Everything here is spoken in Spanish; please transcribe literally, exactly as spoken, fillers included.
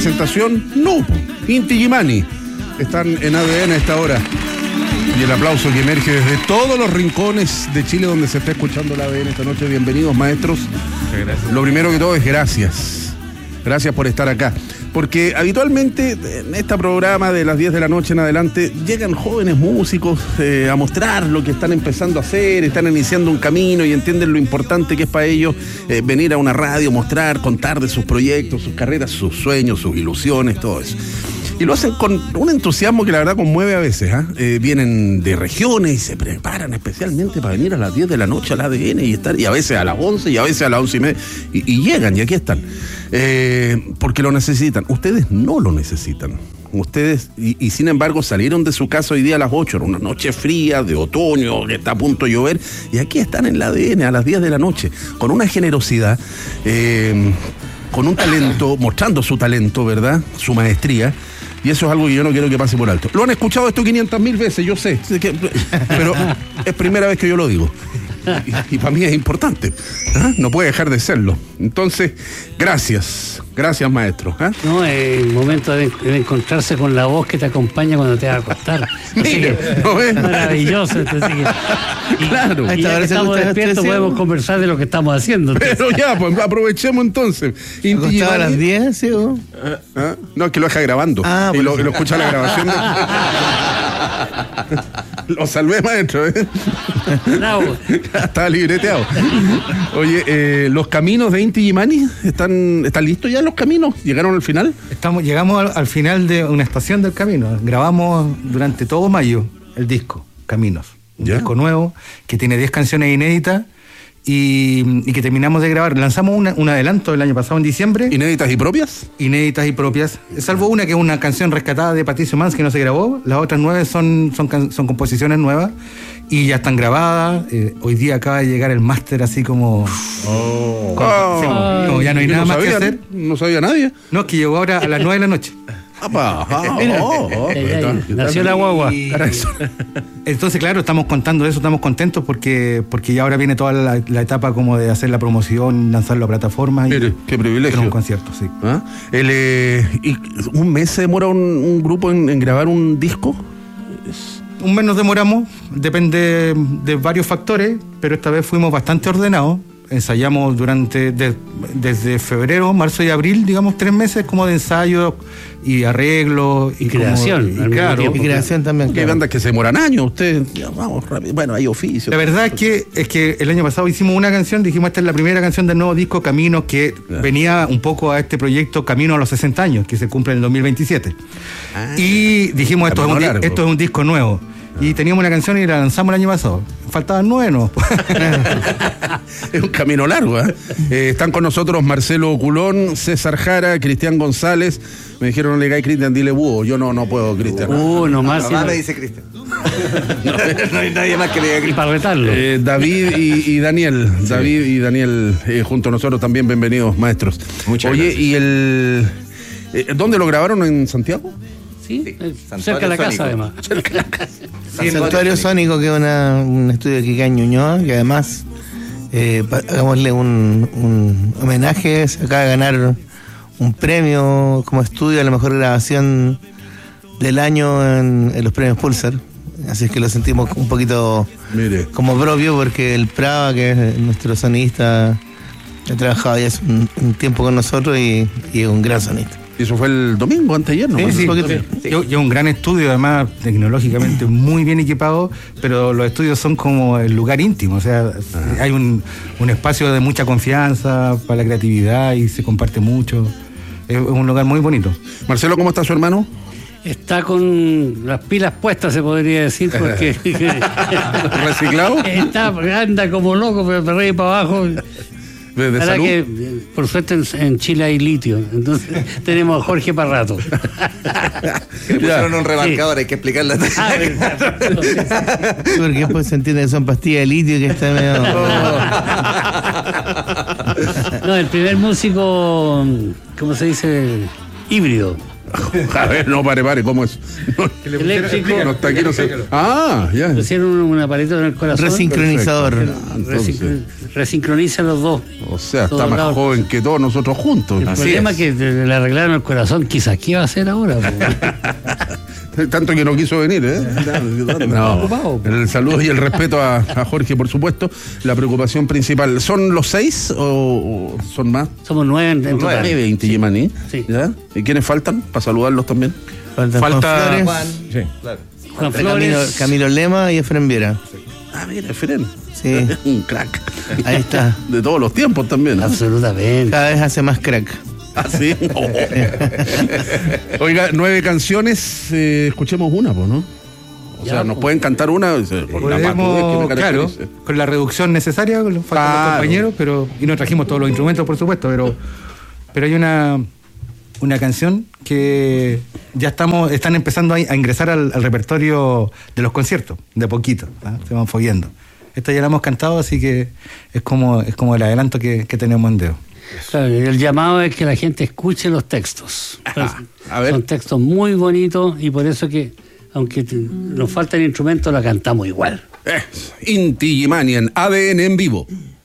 presentación? No. Inti Gimani están en A D N a esta hora. Y el aplauso que emerge desde todos los rincones de Chile donde se está escuchando la A D N esta noche. Bienvenidos, maestros. Muchas gracias. Lo primero que todo es gracias. Gracias por estar acá. Porque habitualmente en este programa de las diez de la noche en adelante llegan jóvenes músicos eh, a mostrar lo que están empezando a hacer, están iniciando un camino y entienden lo importante que es para ellos eh, venir a una radio, mostrar, contar de sus proyectos, sus carreras, sus sueños, sus ilusiones, todo eso. Y lo hacen con un entusiasmo que la verdad conmueve a veces, ¿eh? Eh, vienen de regiones y se preparan especialmente para venir a las diez de la noche al A D N y estar, y a veces a las once y a veces a las once y media, y, y llegan y aquí están. Eh, porque lo necesitan. Ustedes no lo necesitan. Ustedes, y, y sin embargo, salieron de su casa hoy día a las ocho, era una noche fría de otoño, que está a punto de llover, y aquí están en la A D N a las diez de la noche, con una generosidad, eh, con un talento, mostrando su talento, ¿verdad? Su maestría. Y eso es algo que yo no quiero que pase por alto. Lo han escuchado esto quinientas mil veces, yo sé, pero es primera vez que yo lo digo. Y, y para mí es importante, ¿ah? No puede dejar de serlo. Entonces, gracias, gracias, maestro. ¿Ah? No, es el momento de, de encontrarse con la voz que te acompaña cuando te vas a acostar. Así que, ¿no es? Maravilloso. Entonces, que, y, claro. Y ya que estamos despiertos podemos conversar de lo que estamos haciendo. Entonces. Pero ya, pues aprovechemos entonces. ¿Acostaba a las diez, sí, o? ¿Ah? No, es que lo deja grabando. Ah, y pues lo, sí. lo escucha la grabación. De... Lo salvé, maestro, ¿eh? Bravo. Estaba libreteado. Oye, eh, ¿los caminos de Inti Gimani están, están listos ya los caminos? ¿Llegaron al final? Estamos, llegamos al, al final de una estación del camino. Grabamos durante todo mayo el disco, Caminos. Un ¿Ya? disco nuevo que tiene diez canciones inéditas y, y que terminamos de grabar. Lanzamos una, un adelanto el año pasado en diciembre. ¿Inéditas y propias? Inéditas y propias, salvo una que es una canción rescatada de Patricio Mans que no se grabó. Las otras nueve son, son, can- son composiciones nuevas y ya están grabadas. Eh, hoy día acaba de llegar el máster así como... Oh. como- sí, como ya no hay Yo nada más sabía, que hacer. No sabía nadie. No, es que llegó ahora a las nueve de la noche. Apa, ah, Mira. oh, oh, Ay, está- ay, está- nació la guagua. Y- Entonces, claro, estamos contando eso, estamos contentos porque, porque ya ahora viene toda la, la etapa como de hacer la promoción, lanzarlo a plataformas. Y Mire, qué privilegio. hacer un concierto, sí. ¿Ah? El, eh, ¿y ¿Un mes se demora un, un grupo en, en grabar un disco? Un mes nos demoramos, depende de varios factores, pero esta vez fuimos bastante ordenados. Ensayamos durante, de- desde febrero, marzo y abril, digamos, tres meses como de ensayo y arreglo. Y como- creación, y al mismo claro, tiempo. y creación también. Porque hay bandas que se demoran años, ustedes, ya, vamos rápido. Bueno, hay oficios. La verdad es que, es que el año pasado hicimos una canción, dijimos esta es la primera canción del nuevo disco Camino, que Claro. venía un poco a este proyecto Camino a los sesenta años, que se cumple en el dos mil veintisiete. Ah. Y dijimos esto es, Camino un, di- largo. esto es un disco nuevo. Y teníamos una canción y la lanzamos el año pasado. Faltaban nueve, ¿no? Es un camino largo, ¿eh? Eh, están con nosotros Marcelo Culón, César Jara, Cristian González. Me dijeron, no le cae Cristian, dile búho. Yo no, no puedo, Cristian. Uh, nomás. Mamá sí, me dice Cristian. No hay nadie más que le diga y Cristian. para retarlo. Eh, David y, y Daniel, David y Daniel eh, junto a nosotros también, bienvenidos, maestros. Muchas Oye, gracias. ¿y el eh, dónde lo grabaron? ¿En Santiago? Sí, Sí, eh, Santuario cerca de la casa, Sónico. además. El Santuario Sónico, que es una, un estudio aquí en Ñuñoa, que además, eh, pa- hagámosle un, un homenaje, se acaba de ganar un premio como estudio a la mejor grabación del año en, en los premios Pulsar. Así es que lo sentimos un poquito Mire. como propio, porque el Prava, que es nuestro sonidista, ha trabajado ya hace un, un tiempo con nosotros y, y es un gran sonista. Y eso fue el domingo, anteayer, ¿no? Sí, sí, Poquito. sí. Yo, yo un gran estudio, además tecnológicamente muy bien equipado, pero los estudios son como el lugar íntimo, o sea, hay un, un espacio de mucha confianza para la creatividad y se comparte mucho. Es un lugar muy bonito. Marcelo, ¿cómo está su hermano? Está con las pilas puestas, se podría decir, porque ¿Reciclado? está, anda como loco, pero para arriba y para abajo. ¿De, de La verdad salud? que, eh, por suerte, en, en Chile hay litio, entonces tenemos a Jorge para rato. Que le pusieron Ya. un remarcador, hay que explicarle. Ah, verdad. Porque después se entiende que son pastillas de litio que está medio... No, el primer músico, ¿cómo se dice? Híbrido. A ver, no, pare, pare, ¿cómo es? No, Que le pusieron- Eléctrico. explícalo, no está aquí, no sé. explícalo. Ah, ya. Pusieron un, un aparito en el corazón. Resincronizador. Perfecto. Entonces, Resincron- Resincroniza los dos. o sea, está Todos más lados. joven que todos nosotros juntos. El Así problema es. es que le arreglaron el corazón, quizás, ¿qué va a hacer ahora? po? Tanto que no quiso venir, ¿eh? No, ocupado. el saludo y el respeto a, a Jorge, por supuesto. La preocupación principal, ¿son los seis o, o son más? Somos nueve en, en total. Nueve, Inti Gimani. Sí. ¿Ya? ¿Y quiénes faltan? Para saludarlos también. Falta, Falta- Juan Juan. Flores, Sí. Claro. Juan Camilo, Flores. Camilo Lema y Efren Viera. Ah, mira, Feren. Sí. Un crack. Ahí está. De todos los tiempos también. ¿no? Absolutamente. Cada vez hace más crack. Ah, sí. Oh. Oiga, nueve canciones, eh, escuchemos una, pues, ¿no? O Ya, sea, nos pues. pueden cantar una. eh, Por la patudez que Podemos, me claro, caracteriza. con la reducción necesaria, con los faltan los Claro. compañeros, pero, y no trajimos todos los instrumentos, por supuesto, pero, pero hay una, una canción que ya estamos, están empezando a, a ingresar al, al repertorio de los conciertos, de a poquito, ¿ah? Se van fogueando. Esta ya la hemos cantado, así que es como, es como el adelanto que, que tenemos en dedo. Claro, y el llamado es que la gente escuche los textos. Ajá. A ver. Son textos muy bonitos y por eso que, aunque te- nos faltan instrumentos, la cantamos igual. Es Inti Gimani en A D N en vivo.